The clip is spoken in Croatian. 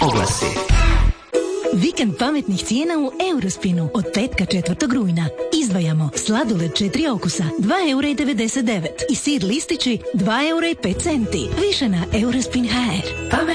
Oglasi. Vikend pametnih cijena u Eurospinu od petka 4. rujna. Izdvajamo sladoled 4 okusa 2,99 € i sir listići 2,05 €. Više na Eurospin.hr.